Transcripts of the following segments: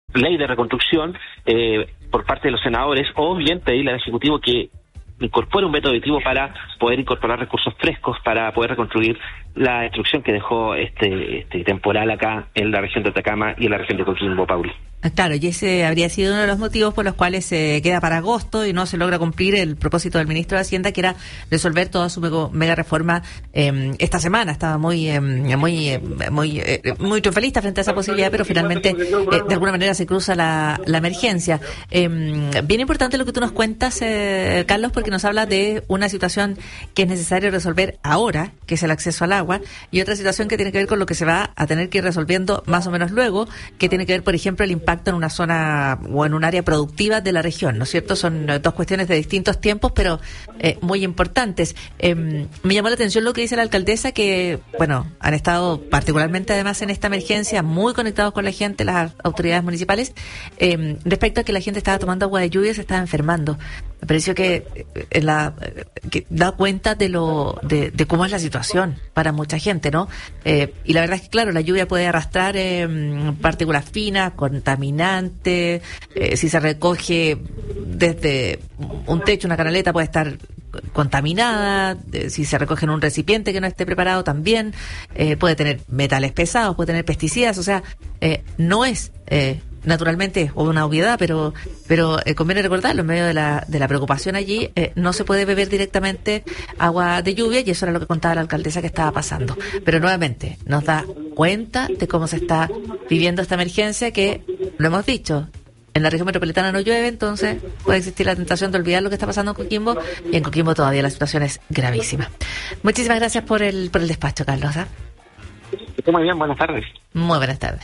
ley de reconstrucción por parte de los senadores, o bien pedirle al Ejecutivo que incorpore un veto auditivo para poder incorporar recursos frescos para poder reconstruir la destrucción que dejó este temporal acá en la región de Atacama y en la región de Coquimbo, Pauli. Claro, y ese habría sido uno de los motivos por los cuales se queda para agosto y no se logra cumplir el propósito del ministro de Hacienda, que era resolver toda su mega reforma esta semana. Estaba muy triunfalista frente a esa posibilidad, pero finalmente de alguna manera se cruza la emergencia. Bien importante lo que tú nos cuentas, Carlos, porque nos habla de una situación que es necesario resolver ahora, que es el acceso al agua, y otra situación que tiene que ver con lo que se va a tener que ir resolviendo más o menos luego, que tiene que ver, por ejemplo, el impacto en una zona o en un área productiva de la región, ¿no es cierto? Son dos cuestiones de distintos tiempos, pero muy importantes. Me llamó la atención lo que dice la alcaldesa, que, bueno, han estado particularmente además en esta emergencia muy conectados con la gente, las autoridades municipales, respecto a que la gente estaba tomando agua de lluvia y se estaba enfermando. Me pareció que da cuenta de cómo es la situación para mucha gente, ¿no? Y la verdad es que, claro, la lluvia puede arrastrar partículas finas, contaminantes. Si se recoge desde un techo, una canaleta, puede estar contaminada. Si se recoge en un recipiente que no esté preparado, también puede tener metales pesados, puede tener pesticidas. O sea, no es naturalmente una obviedad, pero conviene recordarlo en medio de la preocupación allí. No se puede beber directamente agua de lluvia, y eso era lo que contaba la alcaldesa que estaba pasando. Pero nuevamente nos da cuenta de cómo se está viviendo esta emergencia, que lo hemos dicho, en la región metropolitana no llueve, entonces puede existir la tentación de olvidar lo que está pasando en Coquimbo, y en Coquimbo todavía la situación es gravísima. Muchísimas gracias por el despacho, Carlos. Muy bien, buenas tardes. Muy buenas tardes.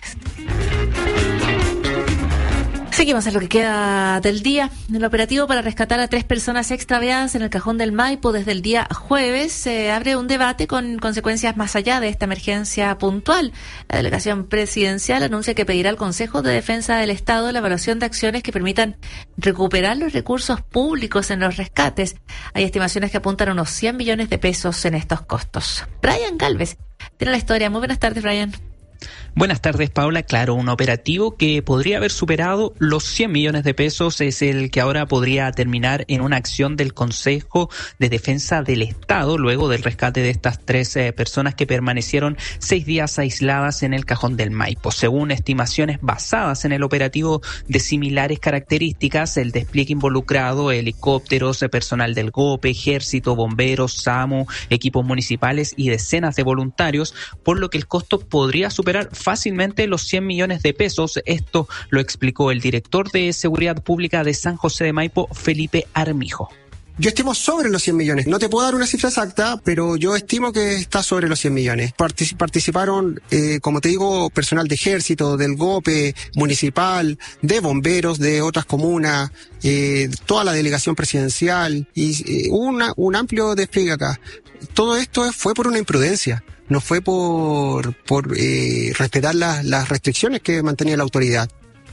Seguimos en lo que queda del día. El operativo para rescatar a 3 personas extraviadas en el Cajón del Maipo desde el día jueves se abre un debate con consecuencias más allá de esta emergencia puntual. La delegación presidencial anuncia que pedirá al Consejo de Defensa del Estado la evaluación de acciones que permitan recuperar los recursos públicos en los rescates. Hay estimaciones que apuntan a unos 100 millones de pesos en estos costos. Brian Galvez tiene la historia. Muy buenas tardes, Brian. Buenas tardes, Paula. Claro, un operativo que podría haber superado los 100 millones de pesos es el que ahora podría terminar en una acción del Consejo de Defensa del Estado luego del rescate de estas 3 personas que permanecieron 6 días aisladas en el Cajón del Maipo. Según estimaciones basadas en el operativo de similares características, el despliegue involucrado, helicópteros, personal del GOPE, Ejército, bomberos, SAMU, equipos municipales y decenas de voluntarios, por lo que el costo podría superar fácilmente los 100 millones de pesos. Esto lo explicó el director de Seguridad Pública de San José de Maipo, Felipe Armijo. Yo estimo sobre los 100 millones. No te puedo dar una cifra exacta, pero yo estimo que está sobre los 100 millones. Participaron, como te digo, personal de Ejército, del GOPE, municipal, de bomberos, de otras comunas, toda la delegación presidencial, y un amplio despliegue acá. Todo esto fue por una imprudencia. No fue por respetar las restricciones que mantenía la autoridad.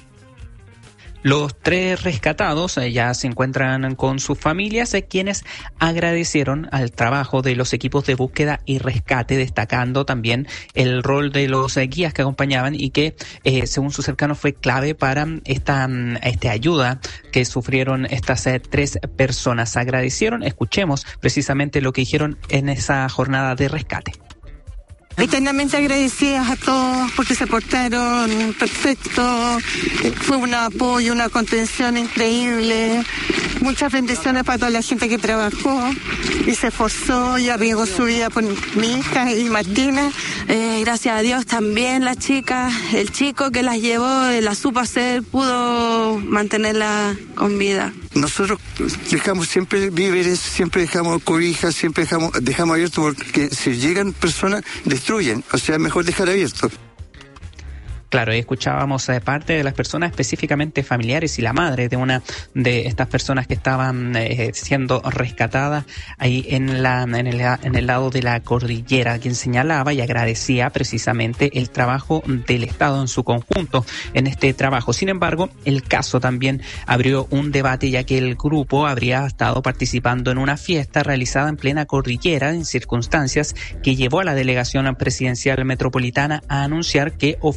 Los 3 rescatados ya se encuentran con sus familias, quienes agradecieron al trabajo de los equipos de búsqueda y rescate, destacando también el rol de los guías que acompañaban y que, según sus cercanos, fue clave para esta ayuda que sufrieron estas 3 personas. Agradecieron, escuchemos precisamente lo que dijeron en esa jornada de rescate. Eternamente agradecidas a todos porque se portaron perfecto, fue un apoyo, una contención increíble, muchas bendiciones para toda la gente que trabajó y se esforzó y arriesgó su vida por mi hija y Martina. Gracias a Dios también la chica, el chico que las llevó, la supo hacer, pudo mantenerla con vida. Nosotros dejamos siempre víveres, siempre dejamos cobijas, siempre dejamos abierto, porque si llegan personas destruyen, o sea, mejor dejar abierto. Claro, escuchábamos parte de las personas, específicamente familiares y la madre de una de estas personas que estaban siendo rescatadas ahí en el lado de la cordillera, quien señalaba y agradecía precisamente el trabajo del Estado en su conjunto en este trabajo. Sin embargo, el caso también abrió un debate, ya que el grupo habría estado participando en una fiesta realizada en plena cordillera, en circunstancias que llevó a la delegación presidencial metropolitana a anunciar que oficiará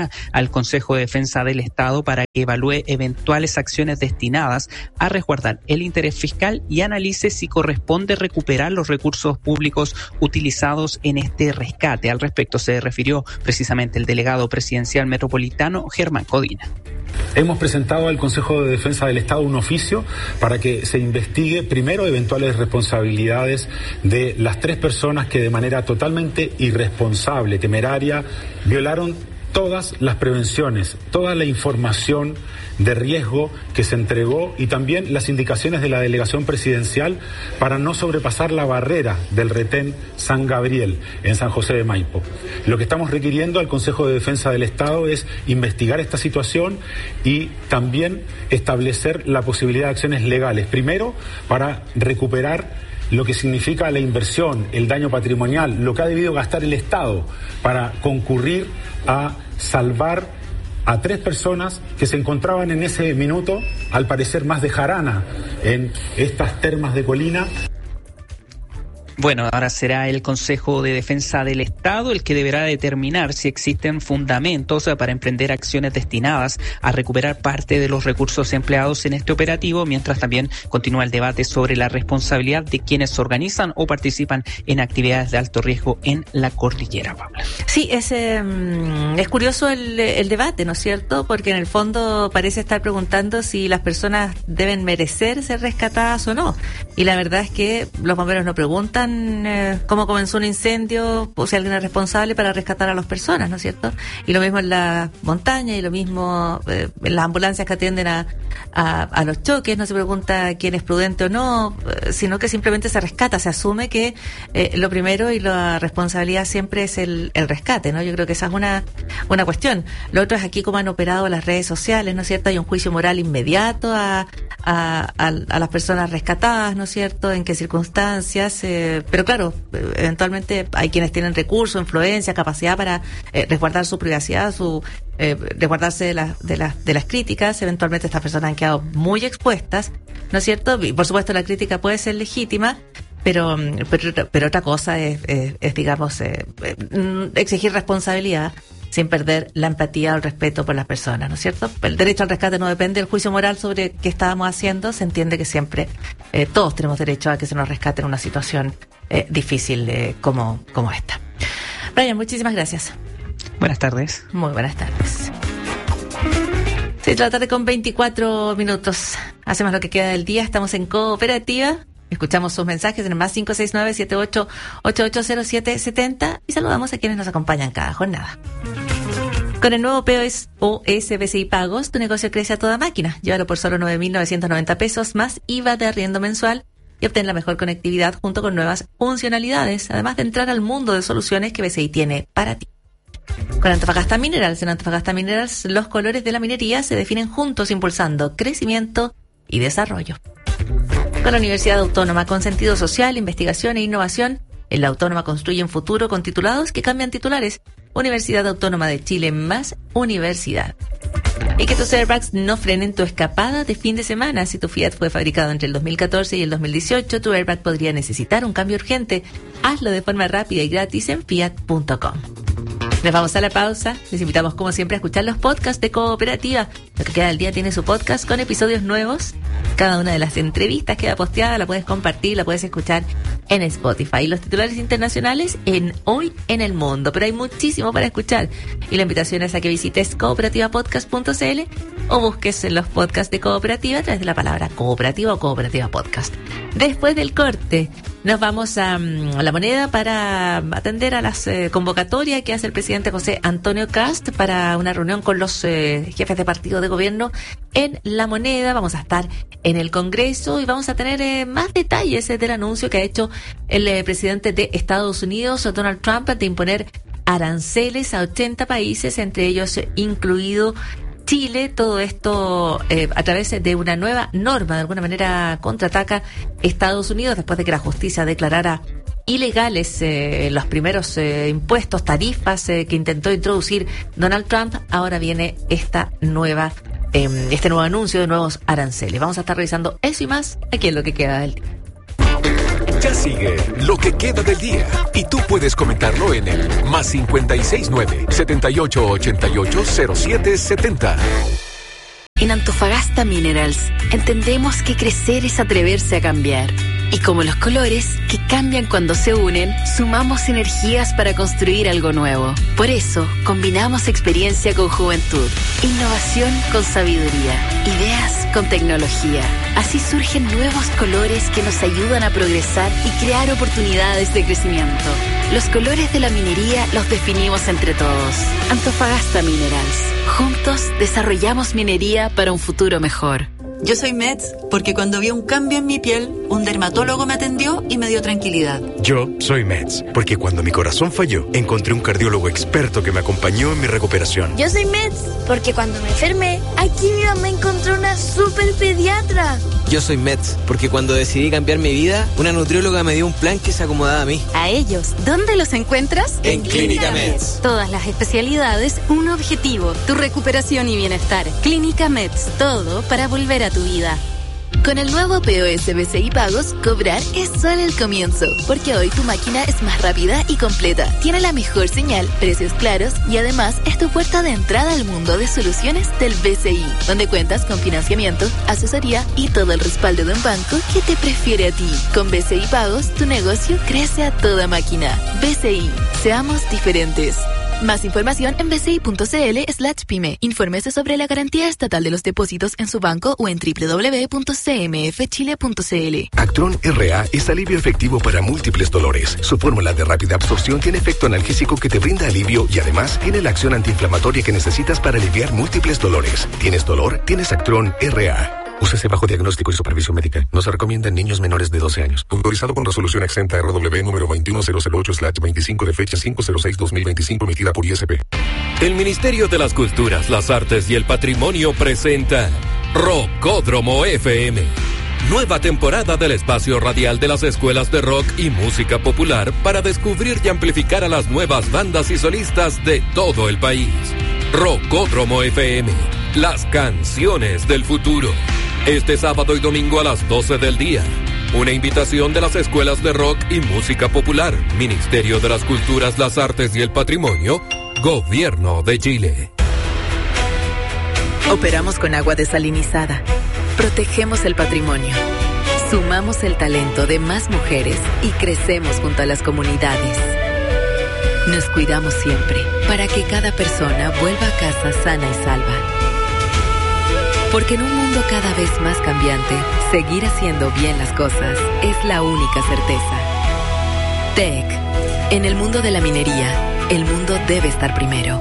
enviará al Consejo de Defensa del Estado para que evalúe eventuales acciones destinadas a resguardar el interés fiscal y analice si corresponde recuperar los recursos públicos utilizados en este rescate. Al respecto se refirió precisamente el delegado presidencial metropolitano Germán Codina. Hemos presentado al Consejo de Defensa del Estado un oficio para que se investigue primero eventuales responsabilidades de las 3 personas que de manera totalmente irresponsable, temeraria, violaron todas las prevenciones, toda la información de riesgo que se entregó y también las indicaciones de la delegación presidencial para no sobrepasar la barrera del retén San Gabriel en San José de Maipo. Lo que estamos requiriendo al Consejo de Defensa del Estado es investigar esta situación y también establecer la posibilidad de acciones legales. Primero, para recuperar lo que significa la inversión, el daño patrimonial, lo que ha debido gastar el Estado para concurrir a salvar a 3 personas que se encontraban en ese minuto, al parecer más de jarana, en estas termas de Colina. Bueno, ahora será el Consejo de Defensa del Estado el que deberá determinar si existen fundamentos para emprender acciones destinadas a recuperar parte de los recursos empleados en este operativo, mientras también continúa el debate sobre la responsabilidad de quienes organizan o participan en actividades de alto riesgo en la cordillera, Paula. Sí, es curioso el debate, ¿no es cierto? Porque en el fondo parece estar preguntando si las personas deben merecer ser rescatadas o no. Y la verdad es que los bomberos no preguntan cómo comenzó un incendio, o si alguien es responsable para rescatar a las personas, ¿no es cierto? Y lo mismo en la montaña y lo mismo en las ambulancias que atienden a los choques, no se pregunta quién es prudente o no, sino que simplemente se rescata, se asume que lo primero y la responsabilidad siempre es el rescate, ¿no? Yo creo que esa es una cuestión. Lo otro es aquí cómo han operado las redes sociales, ¿no es cierto? Hay un juicio moral inmediato a las personas rescatadas, ¿no es cierto? En qué circunstancias, pero claro, eventualmente hay quienes tienen recursos, influencia, capacidad para resguardar su privacidad, resguardarse de las críticas. Eventualmente estas personas han quedado muy expuestas, ¿no es cierto? Y por supuesto la crítica puede ser legítima, pero otra cosa es digamos, exigir responsabilidad sin perder la empatía o el respeto por las personas, ¿no es cierto? El derecho al rescate no depende del juicio moral sobre qué estábamos haciendo. Se entiende que siempre todos tenemos derecho a que se nos rescate en una situación difícil como esta. Brian, muchísimas gracias. Buenas tardes. Muy buenas tardes. 6 de la tarde con 24 minutos. Hacemos lo que queda del día. Estamos en Cooperativa. Escuchamos sus mensajes en el más 569-78880770 y saludamos a quienes nos acompañan cada jornada. Con el nuevo POS BCI Pagos, tu negocio crece a toda máquina. Llévalo por solo 9.990 pesos más IVA de arriendo mensual y obtén la mejor conectividad junto con nuevas funcionalidades, además de entrar al mundo de soluciones que BCI tiene para ti. Con Antofagasta Minerals, en Antofagasta Minerals, los colores de la minería se definen juntos, impulsando crecimiento y desarrollo. Con la Universidad Autónoma, con sentido social, investigación e innovación, en la Autónoma construyen futuro con titulados que cambian titulares. Universidad Autónoma de Chile, más universidad. Y que tus airbags no frenen tu escapada de fin de semana. Si tu Fiat fue fabricado entre el 2014 y el 2018, tu airbag podría necesitar un cambio urgente. Hazlo de forma rápida y gratis en fiat.com. Nos vamos a la pausa. Les invitamos como siempre a escuchar los podcasts de Cooperativa. Lo que queda del día tiene su podcast con episodios nuevos. Cada una de las entrevistas queda posteada, la puedes compartir, la puedes escuchar en Spotify. Y los titulares internacionales en Hoy en el Mundo. Pero hay muchísimo para escuchar. Y la invitación es a que visites cooperativapodcast.cl o busques en los podcasts de Cooperativa a través de la palabra Cooperativa o Cooperativa Podcast. Después del corte, nos vamos a La Moneda para atender a las convocatorias que hace el presidente José Antonio Kast para una reunión con los jefes de partido de gobierno en La Moneda. Vamos a estar en el Congreso y vamos a tener más detalles del anuncio que ha hecho el presidente de Estados Unidos, Donald Trump, de imponer aranceles a 80 países, entre ellos incluido Chile. Todo esto a través de una nueva norma, de alguna manera contraataca Estados Unidos después de que la justicia declarara ilegales los primeros impuestos, tarifas que intentó introducir Donald Trump. Ahora viene este nuevo anuncio de nuevos aranceles. Vamos a estar revisando eso y más aquí en lo que queda del día. Ya sigue lo que queda del día y tú puedes comentarlo en el +569 7888 0770. En Antofagasta Minerals entendemos que crecer es atreverse a cambiar. Y como los colores, que cambian cuando se unen, sumamos energías para construir algo nuevo. Por eso, combinamos experiencia con juventud, innovación con sabiduría, ideas con tecnología. Así surgen nuevos colores que nos ayudan a progresar y crear oportunidades de crecimiento. Los colores de la minería los definimos entre todos. Antofagasta Minerals. Juntos desarrollamos minería para un futuro mejor. Yo soy Mets porque cuando vi un cambio en mi piel, un dermatólogo me atendió y me dio tranquilidad. Yo soy Mets porque cuando mi corazón falló, encontré un cardiólogo experto que me acompañó en mi recuperación. Yo soy Mets porque cuando me enfermé, aquí mi mamá encontró una super pediatra. Yo soy Mets porque cuando decidí cambiar mi vida, una nutrióloga me dio un plan que se acomodaba a mí. A ellos, ¿dónde los encuentras? En Clínica Mets. Todas las especialidades, un objetivo, tu recuperación y bienestar. Clínica Mets, todo para volver a tu vida. Con el nuevo POS BCI Pagos, cobrar es solo el comienzo, porque hoy tu máquina es más rápida y completa, tiene la mejor señal, precios claros y además es tu puerta de entrada al mundo de soluciones del BCI, donde cuentas con financiamiento, asesoría y todo el respaldo de un banco que te prefiere a ti. Con BCI Pagos, tu negocio crece a toda máquina. BCI, seamos diferentes. Más información en bci.cl/pyme. Infórmese sobre la garantía estatal de los depósitos en su banco o en www.cmfchile.cl. Actron RA es alivio efectivo para múltiples dolores. Su fórmula de rápida absorción tiene efecto analgésico que te brinda alivio y además tiene la acción antiinflamatoria que necesitas para aliviar múltiples dolores. ¿Tienes dolor? Tienes Actron RA. Úsese bajo diagnóstico y supervisión médica. No se recomienda en niños menores de 12 años. Autorizado con resolución exenta RW número 21008/25 de fecha 5/06/2025 emitida por ISP. El Ministerio de las Culturas, las Artes y el Patrimonio presenta Rockódromo FM. Nueva temporada del espacio radial de las escuelas de rock y música popular para descubrir y amplificar a las nuevas bandas y solistas de todo el país. Rockódromo FM, las canciones del futuro. Este sábado y domingo a las 12 del día. Una invitación de las escuelas de rock y música popular, Ministerio de las Culturas, las Artes y el Patrimonio, Gobierno de Chile. Operamos con agua desalinizada. Protegemos el patrimonio. Sumamos el talento de más mujeres y crecemos junto a las comunidades. Nos cuidamos siempre para que cada persona vuelva a casa sana y salva. Porque en un mundo cada vez más cambiante, seguir haciendo bien las cosas es la única certeza. TEC. En el mundo de la minería, el mundo debe estar primero.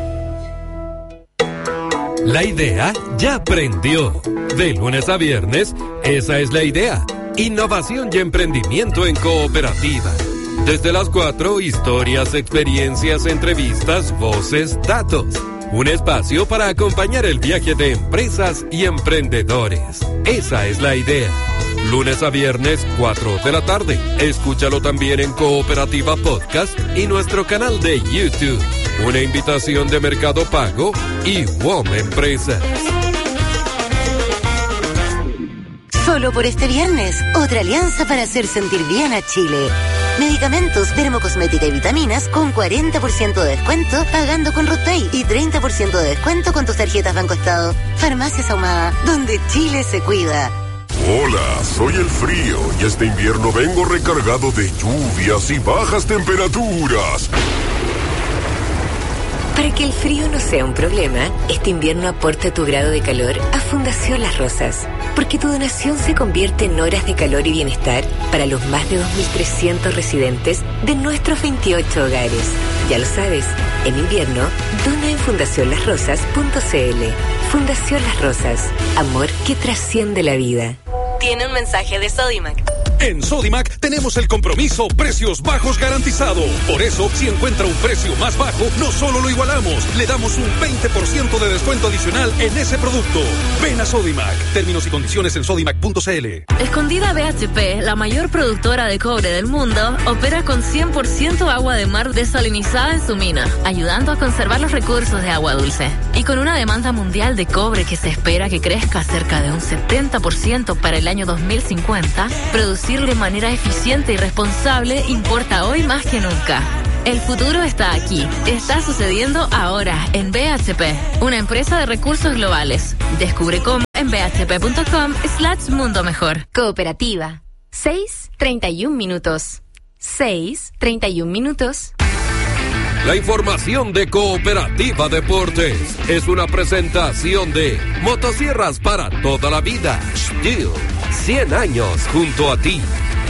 La idea ya prendió. De lunes a viernes, esa es la idea. Innovación y emprendimiento en cooperativa. Desde las 4, historias, experiencias, entrevistas, voces, datos. Un espacio para acompañar el viaje de empresas y emprendedores. Esa es la idea. Lunes a viernes, 4 de la tarde. Escúchalo también en Cooperativa Podcast y nuestro canal de YouTube. Una invitación de Mercado Pago y WOM Empresas. Solo por este viernes, otra alianza para hacer sentir bien a Chile. Medicamentos, dermocosmética y vitaminas con 40% de descuento pagando con RootPay y 30% de descuento con tus tarjetas Banco Estado. Farmacias Ahumada, donde Chile se cuida. Hola, soy el frío y este invierno vengo recargado de lluvias y bajas temperaturas. Para que el frío no sea un problema, este invierno aporta tu grado de calor a Fundación Las Rosas, porque tu donación se convierte en horas de calor y bienestar para los más de 2.300 residentes de nuestros 28 hogares. Ya lo sabes, en invierno, dona en fundacionlasrosas.cl. Fundación Las Rosas, amor que trasciende la vida. Tiene un mensaje de Sodimac. En Sodimac tenemos el compromiso precios bajos garantizado. Por eso, si encuentra un precio más bajo, no solo lo igualamos, le damos un 20% de descuento adicional en ese producto. Ven a Sodimac. Términos y condiciones en sodimac.cl. Escondida BHP, la mayor productora de cobre del mundo, opera con 100% agua de mar desalinizada en su mina, ayudando a conservar los recursos de agua dulce. Y con una demanda mundial de cobre que se espera que crezca cerca de un 70% para el año 2050, produciendo conducir de manera eficiente y responsable importa hoy más que nunca. El futuro está aquí. Está sucediendo ahora en BHP, una empresa de recursos globales. Descubre cómo en bhp.com/mundo mejor. Cooperativa. 6:31 minutos. 6:31 minutos. La información de Cooperativa Deportes es una presentación de motosierras para toda la vida. Stihl, 100 años junto a ti.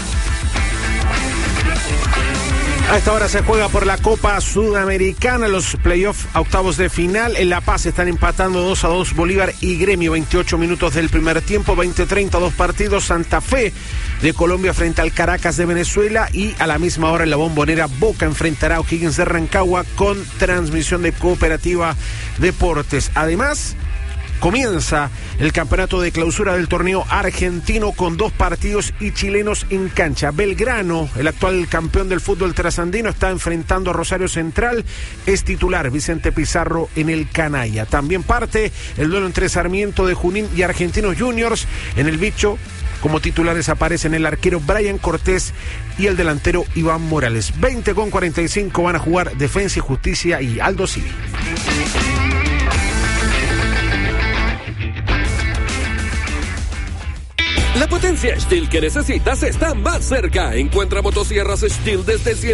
A esta hora se juega por la Copa Sudamericana, los playoffs a octavos de final. En La Paz están empatando 2-2 Bolívar y Gremio, 28 minutos del primer tiempo, 20:30, dos partidos. Santa Fe de Colombia frente al Caracas de Venezuela, y a la misma hora en la Bombonera Boca enfrentará a O'Higgins de Rancagua, con transmisión de Cooperativa Deportes. Además, comienza el campeonato de clausura del torneo argentino con dos partidos y chilenos en cancha. Belgrano, el actual campeón del fútbol trasandino, está enfrentando a Rosario Central. Es titular Vicente Pizarro en el Canalla. También parte el duelo entre Sarmiento de Junín y Argentinos Juniors. En el Bicho, como titulares aparecen el arquero Brian Cortés y el delantero Iván Morales. 20:45 van a jugar Defensa y Justicia y Aldo Civi. La potencia Stihl que necesitas está más cerca. Encuentra motosierras Stihl desde